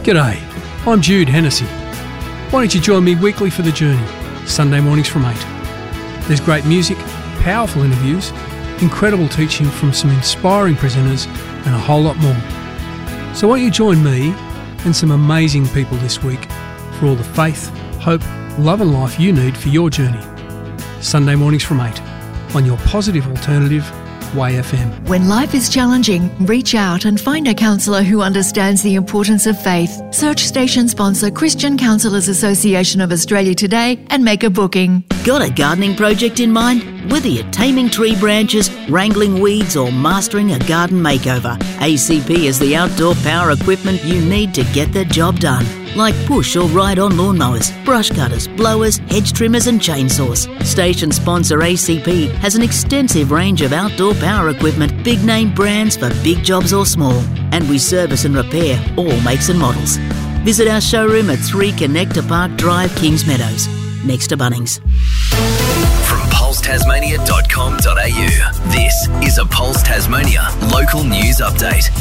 G'day, I'm Jude Hennessy. Why don't you join me weekly for The Journey, Sunday mornings from 8. There's great music, powerful interviews, incredible teaching from some inspiring presenters and a whole lot more. So won't you join me and some amazing people this week for all the faith, hope, love and life you need for your journey. Sunday mornings from 8 on your positive alternative, Way FM. When life is challenging, reach out and find a counsellor who understands the importance of faith. Search station sponsor Christian Counsellors Association of Australia today and make a booking. Got a gardening project in mind? Whether you're taming tree branches, wrangling weeds or mastering a garden makeover, ACP is the outdoor power equipment you need to get the job done. Like push or ride-on lawnmowers, brush cutters, blowers, hedge trimmers and chainsaws. Station sponsor ACP has an extensive range of outdoor power equipment, big name brands for big jobs or small. And we service and repair all makes and models. Visit our showroom at 3 Connector Park Drive, Kings Meadows, next to Bunnings. From pulsetasmania.com.au, this is a Pulse Tasmania local news update.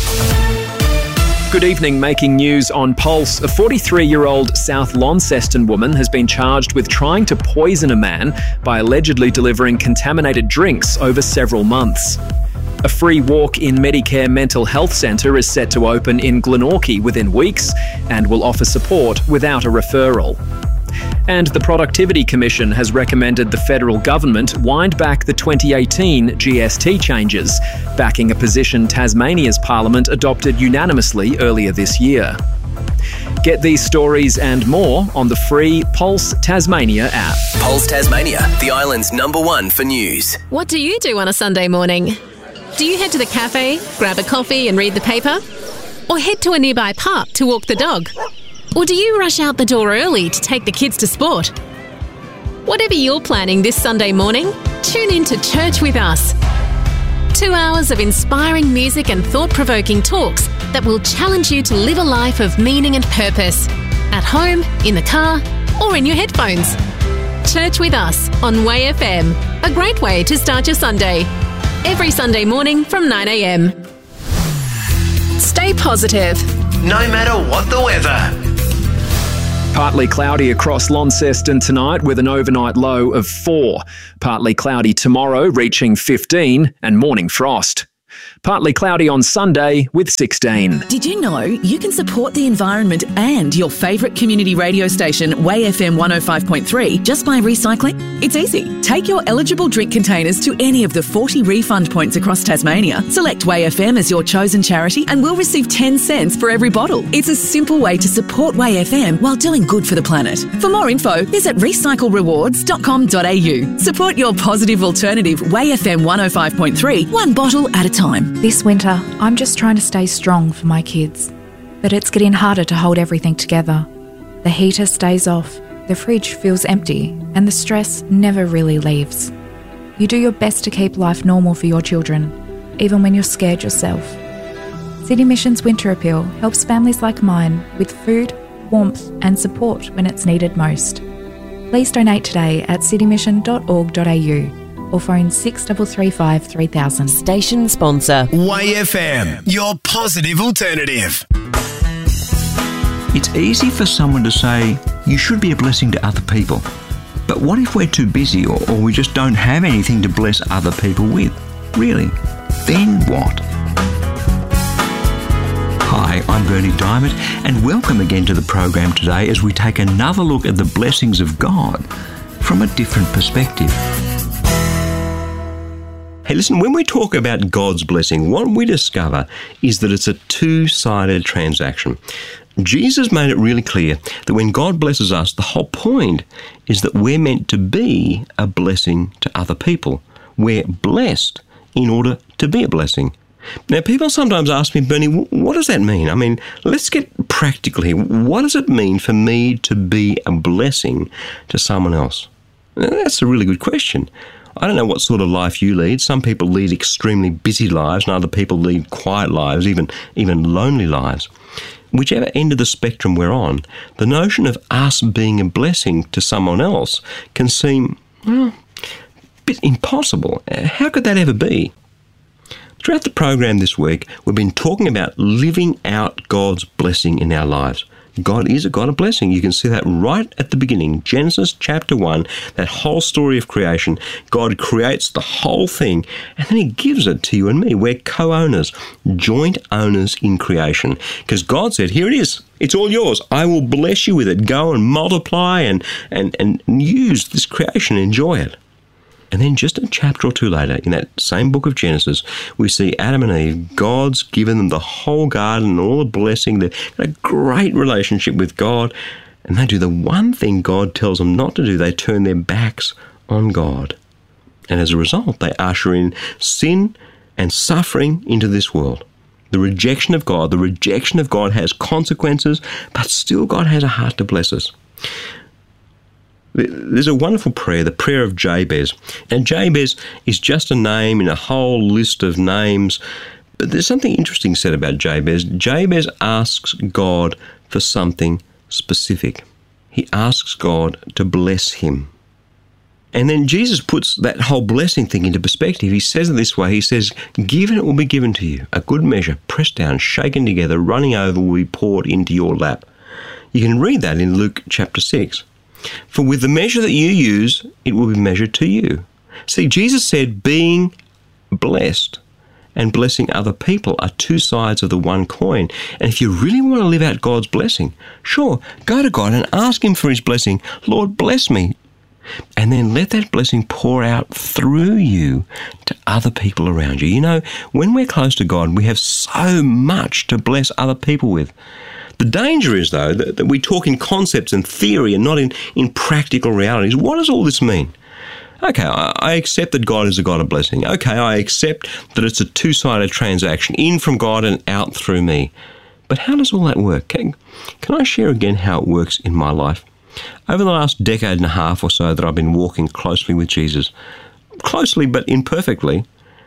Good evening. Making news on Pulse. A 43-year-old South Launceston woman has been charged with trying to poison a man by allegedly delivering contaminated drinks over several months. A free walk-in Medicare mental health centre is set to open in Glenorchy within weeks and will offer support without a referral. And the Productivity Commission has recommended the federal government wind back the 2018 GST changes, backing a position Tasmania's Parliament adopted unanimously earlier this year. Get these stories and more on the free Pulse Tasmania app. Pulse Tasmania, the island's #1 for news. What do you do on a Sunday morning? Do you head to the cafe, grab a coffee and read the paper? Or head to a nearby park to walk the dog? Or do you rush out the door early to take the kids to sport? Whatever you're planning this Sunday morning, tune in to Church with Us. 2 hours of inspiring music and thought-provoking talks that will challenge you to live a life of meaning and purpose. At home, in the car, or in your headphones. Church with Us on Way FM. A great way to start your Sunday. Every Sunday morning from 9 a.m. Stay positive. No matter what the weather. Partly cloudy across Launceston tonight with an overnight low of 4. Partly cloudy tomorrow, reaching 15, and morning frost. Partly cloudy on Sunday with 16. Did you know you can support the environment and your favourite community radio station, Way FM 105.3, just by recycling? It's easy. Take your eligible drink containers to any of the 40 refund points across Tasmania. Select Way FM as your chosen charity and we'll receive 10 cents for every bottle. It's a simple way to support Way FM while doing good for the planet. For more info, visit recyclerewards.com.au. Support your positive alternative, Way FM 105.3, one bottle at a time. This winter, I'm just trying to stay strong for my kids. But it's getting harder to hold everything together. The heater stays off, the fridge feels empty, and the stress never really leaves. You do your best to keep life normal for your children, even when you're scared yourself. City Mission's Winter Appeal helps families like mine with food, warmth, and support when it's needed most. Please donate today at citymission.org.au. or phone 6335 3000. Station sponsor. Way FM, your positive alternative. It's easy for someone to say, you should be a blessing to other people. But what if we're too busy or we just don't have anything to bless other people with? Really? Then what? Hi, I'm Bernie Diamond, and welcome again to the program today as we take another look at the blessings of God from a different perspective. Hey, listen, when we talk about God's blessing, what we discover is that it's a two-sided transaction. Jesus made it really clear that when God blesses us, the whole point is that we're meant to be a blessing to other people. We're blessed in order to be a blessing. Now, people sometimes ask me, Bernie, what does that mean? I mean, let's get practical here. What does it mean for me to be a blessing to someone else? Now, that's a really good question. I don't know what sort of life you lead. Some people lead extremely busy lives and other people lead quiet lives, even lonely lives. Whichever end of the spectrum we're on, the notion of us being a blessing to someone else can seem, well, a bit impossible. How could that ever be? Throughout the program this week, we've been talking about living out God's blessing in our lives. God is a God of blessing. You can see that right at the beginning. Genesis chapter 1, that whole story of creation. God creates the whole thing and then he gives it to you and me. We're co-owners, joint owners in creation. Because God said, here it is. It's all yours. I will bless you with it. Go and multiply and use this creation. Enjoy it. And then just a chapter or two later, in that same book of Genesis, we see Adam and Eve, God's given them the whole garden and all the blessing. They've got a great relationship with God, and they do the one thing God tells them not to do. They turn their backs on God. And as a result, they usher in sin and suffering into this world. The rejection of God has consequences, but still God has a heart to bless us. There's a wonderful prayer, the prayer of Jabez. And Jabez is just a name in a whole list of names. But there's something interesting said about Jabez. Jabez asks God for something specific. He asks God to bless him. And then Jesus puts that whole blessing thing into perspective. He says it this way. He says, "Given it will be given to you, a good measure, pressed down, shaken together, running over will be poured into your lap." You can read that in Luke chapter 6. "For with the measure that you use, it will be measured to you." See, Jesus said being blessed and blessing other people are two sides of the one coin. And if you really want to live out God's blessing, sure, go to God and ask him for his blessing. Lord, bless me. And then let that blessing pour out through you to other people around you. You know, when we're close to God, we have so much to bless other people with. The danger is, though, that we talk in concepts and theory and not in practical realities. What does all this mean? Okay, I accept that God is a God of blessing. Okay, I accept that it's a two-sided transaction, in from God and out through me. But how does all that work? Can I share again how it works in my life? Over the last decade and a half or so that I've been walking closely with Jesus, closely but imperfectly,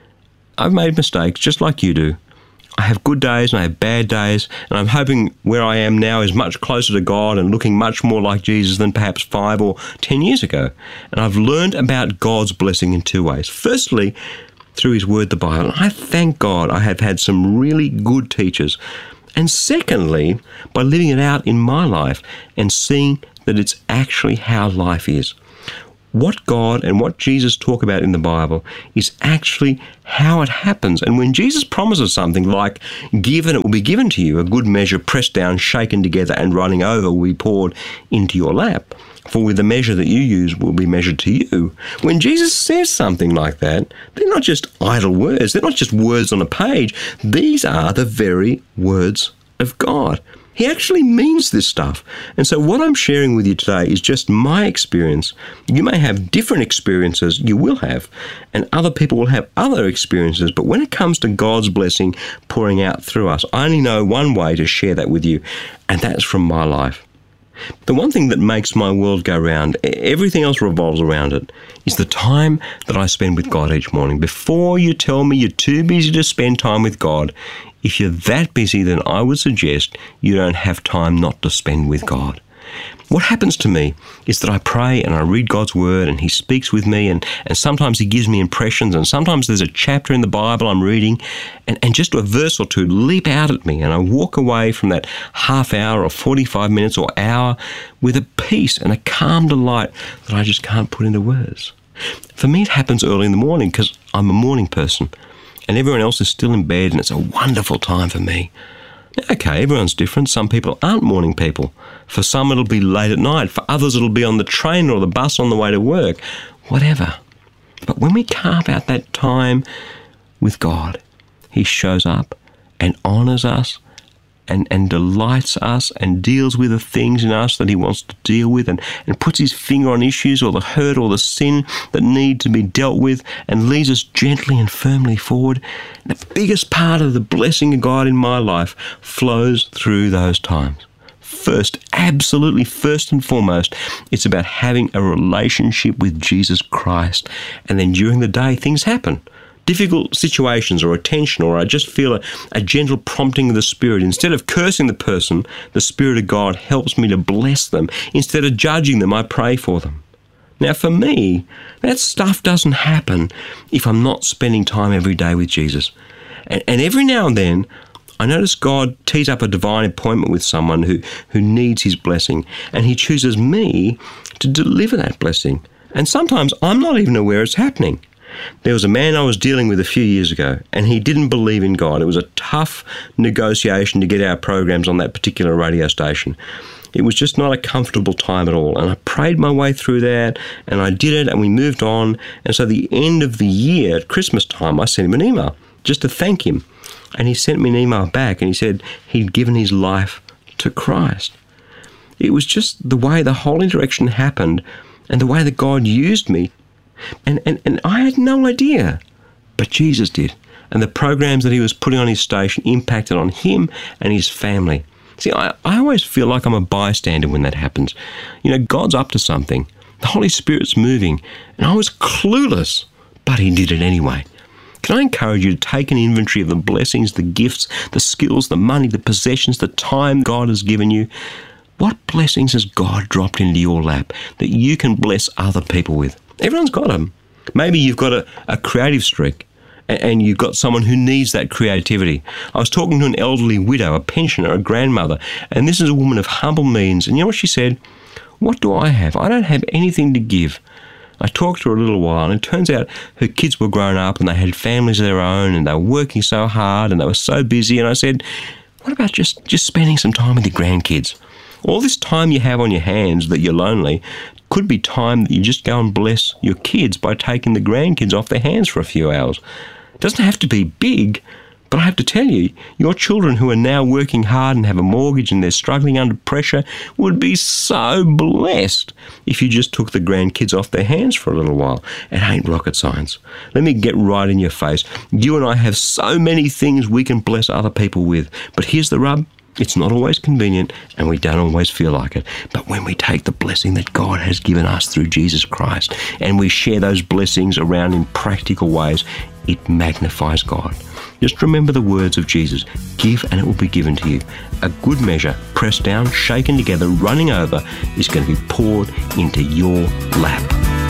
I've made mistakes just like you do. I have good days and I have bad days, and I'm hoping where I am now is much closer to God and looking much more like Jesus than perhaps 5 or 10 years ago. And I've learned about God's blessing in two ways. Firstly, through his word, the Bible. I thank God I have had some really good teachers. And secondly, by living it out in my life and seeing that it's actually how life is. What God and what Jesus talk about in the Bible is actually how it happens. And when Jesus promises something like, "Given it will be given to you, a good measure pressed down, shaken together and running over will be poured into your lap. For with the measure that you use will be measured to you." When Jesus says something like that, they're not just idle words. They're not just words on a page. These are the very words of God. He actually means this stuff. And so what I'm sharing with you today is just my experience. You may have different experiences, you will have, and other people will have other experiences. But when it comes to God's blessing pouring out through us, I only know one way to share that with you, and that's from my life. The one thing that makes my world go round, everything else revolves around it, is the time that I spend with God each morning. Before you tell me you're too busy to spend time with God, if you're that busy, then I would suggest you don't have time not to spend with God. What happens to me is that I pray and I read God's word and he speaks with me and sometimes he gives me impressions and sometimes there's a chapter in the Bible I'm reading and just a verse or two leap out at me and I walk away from that half hour or 45 minutes or hour with a peace and a calm delight that I just can't put into words. For me, it happens early in the morning because I'm a morning person and everyone else is still in bed and it's a wonderful time for me. Okay, everyone's different. Some people aren't morning people. For some, it'll be late at night. For others, it'll be on the train or the bus on the way to work. Whatever. But when we carve out that time with God, he shows up and honours us and delights us and deals with the things in us that he wants to deal with and puts his finger on issues or the hurt or the sin that need to be dealt with and leads us gently and firmly forward. And the biggest part of the blessing of God in my life flows through those times. Absolutely first and foremost, it's about having a relationship with Jesus Christ. And then during the day, things happen. Difficult situations or a tension, or I just feel a gentle prompting of the Spirit. Instead of cursing the person, the Spirit of God helps me to bless them. Instead of judging them, I pray for them. Now for me, that stuff doesn't happen if I'm not spending time every day with Jesus. And every now and then, I notice God tees up a divine appointment with someone who needs his blessing, and he chooses me to deliver that blessing. And sometimes I'm not even aware it's happening. There was a man I was dealing with a few years ago, and he didn't believe in God. It was a tough negotiation to get our programs on that particular radio station. It was just not a comfortable time at all. And I prayed my way through that, and I did it, and we moved on. And so at the end of the year, at Christmas time, I sent him an email just to thank him. And he sent me an email back, and he said he'd given his life to Christ. It was just the way the whole interaction happened and the way that God used me. And I had no idea, but Jesus did. And the programs that he was putting on his station impacted on him and his family. See, I always feel like I'm a bystander when that happens. You know, God's up to something. The Holy Spirit's moving. And I was clueless, but he did it anyway. Can I encourage you to take an inventory of the blessings, the gifts, the skills, the money, the possessions, the time God has given you? What blessings has God dropped into your lap that you can bless other people with? Everyone's got them. Maybe you've got a creative streak and you've got someone who needs that creativity. I was talking to an elderly widow, a pensioner, a grandmother, and this is a woman of humble means. And you know what she said? What do I have? I don't have anything to give. I talked to her a little while, and it turns out her kids were grown up and they had families of their own and they were working so hard and they were so busy. And I said, what about just spending some time with your grandkids? All this time you have on your hands that you're lonely could be time that you just go and bless your kids by taking the grandkids off their hands for a few hours. It doesn't have to be big, but I have to tell you, your children who are now working hard and have a mortgage and they're struggling under pressure would be so blessed if you just took the grandkids off their hands for a little while. It ain't rocket science. Let me get right in your face. You and I have so many things we can bless other people with, but here's the rub. It's not always convenient and we don't always feel like it. But when we take the blessing that God has given us through Jesus Christ and we share those blessings around in practical ways, it magnifies God. Just remember the words of Jesus. Give and it will be given to you. A good measure, pressed down, shaken together, running over, is going to be poured into your lap.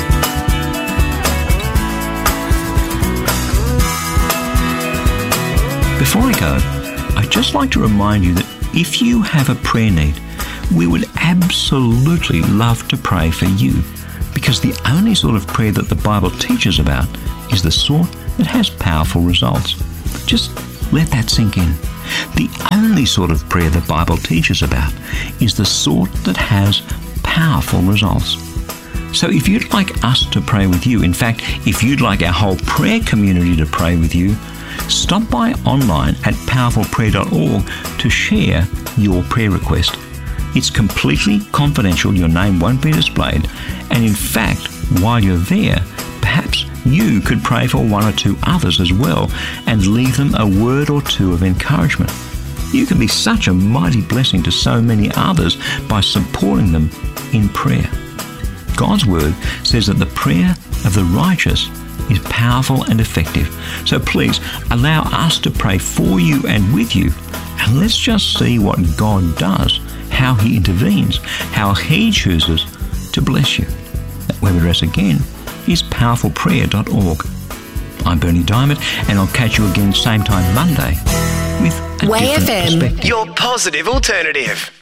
Before I go, I'd just like to remind you that if you have a prayer need, we would absolutely love to pray for you, because the only sort of prayer that the Bible teaches about is the sort that has powerful results. Just let that sink in. The only sort of prayer the Bible teaches about is the sort that has powerful results. So if you'd like us to pray with you, in fact, if you'd like our whole prayer community to pray with you, stop by online at powerfulprayer.org to share your prayer request. It's completely confidential, your name won't be displayed, and in fact, while you're there, perhaps you could pray for one or two others as well and leave them a word or two of encouragement. You can be such a mighty blessing to so many others by supporting them in prayer. God's word says that the prayer of the righteous is powerful and effective. So please allow us to pray for you and with you, and let's just see what God does, how he intervenes, how he chooses to bless you. That web address again is powerfulprayer.org. I'm Bernie Diamond, and I'll catch you again same time Monday with a different perspective. Your positive alternative.